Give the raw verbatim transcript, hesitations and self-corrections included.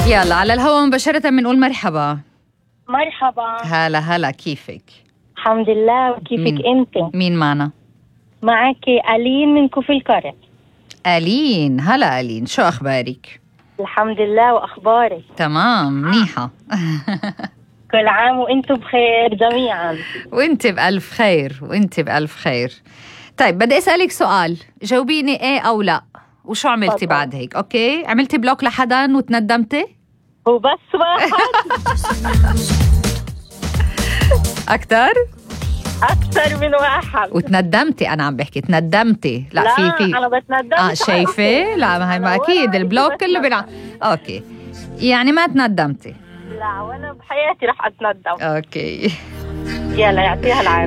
يلا على الهواء مباشرة بنقول مرحبا. مرحبا. هلا هلا، كيفك؟ الحمد لله، وكيفك مين؟ انت؟ مين معنا؟ معك ألين من كفر الكرم. ألين، هلا ألين، شو أخبارك؟ الحمد لله، وأخبارك؟ تمام، منيحة. كل عام وانتم بخير جميعا. وانت بألف خير، وانت بألف خير. طيب بدي أسألك سؤال، جاوبيني ايه أو لا، وشو عملتي طبعا. بعد هيك؟ أوكي، عملتي بلوك لحدا وتندمتي؟ هو بس واحد؟ أكتر؟ أكثر من واحد. وتندمتي؟ أنا عم بحكي تندمتي. لا, لا في في أنا بتندم. اه شايفة؟ لا ما هي ما أكيد البلوك كله بنع... أوكي، يعني ما تندمتي؟ لا، وأنا بحياتي رح أتندم. أوكي. يلا يعطيها العافية.